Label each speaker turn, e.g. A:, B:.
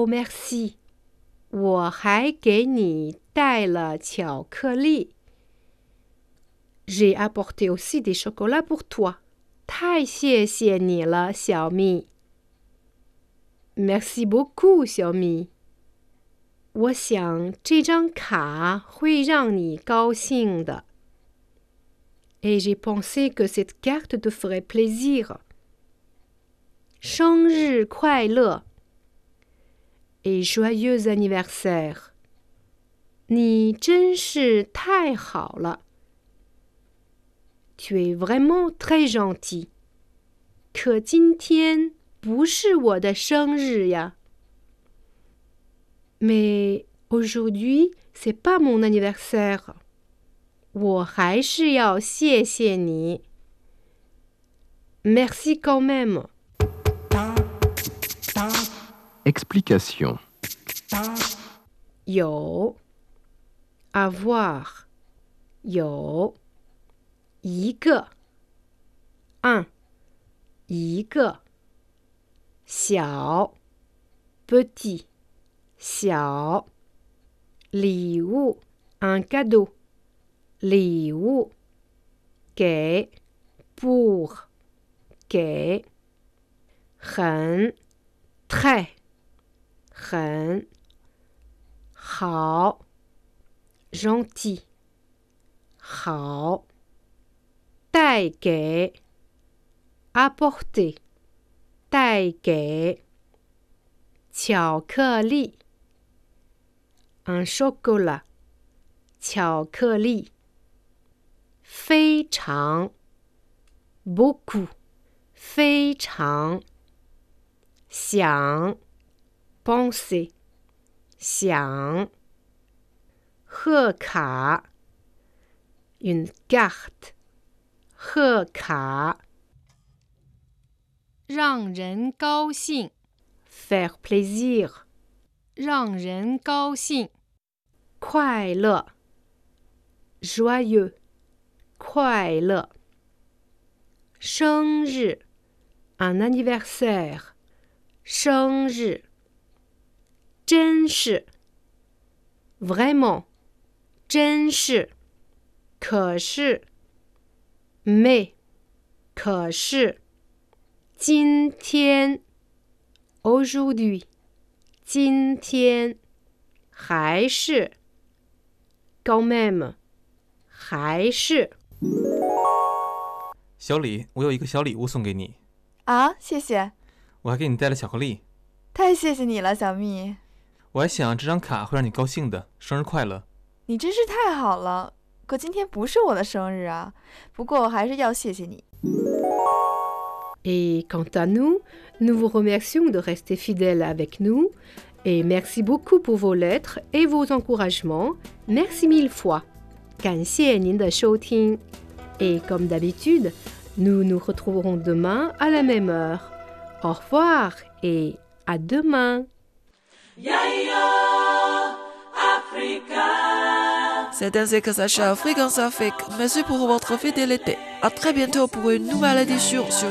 A: merci. 我还给你带了巧克力。J'ai apporté aussi des chocolats pour toi. 太谢谢你了，小蜜。Merci beaucoup, 小蜜。我想这张卡会让你高兴的。Et j'ai pensé que cette carte te ferait plaisir. 生日快乐 Et joyeux anniversaire. 你真是太好了。Tu es vraiment très gentil. 可今天不是我的生日呀。Mais aujourd'hui, c'est pas mon anniversaire. 我还是要谢谢你。Merci quand même.
B: Explication.
A: 有 avoir 有一个 un 一个小 petit 小礼物 un cadeau 礼物给 pour 给很 très 很好 gentil 好带给 apporter 带给巧克力 un chocolat 巧克力非常 beaucoup 非常想 penser 想贺卡 une carte 贺卡让人高兴 faire plaisir 让人高兴快乐 joyeux 快乐生日 un anniversaire 生日真是 vraiment 真是可是 mais 可是今天 aujourd'hui 今天还是 quand même 还是
C: 小李，我有一个小礼物送给你。
D: 啊，谢谢。
C: 我还给你带了巧克力。
D: 太谢谢你了，小蜜。
C: 我还想这张卡会让你高兴的，生日快乐。
D: 你真是太好了，可今天不是我的生日啊，不过我还是要谢谢你。
A: Et quant à nous, nous vous remercions de rester fidèles avec nous et merci beaucoup pour vos lettres et vos encouragements. Merci mille fois. 感谢您的收听。Et comme d'habitude, nous nous retrouverons demain à la même heure. Au revoir et à demain.
E: C'est ainsi que s'achève Fréquence Afrique. Merci pour votre fidélité. À très bientôt pour une nouvelle édition sur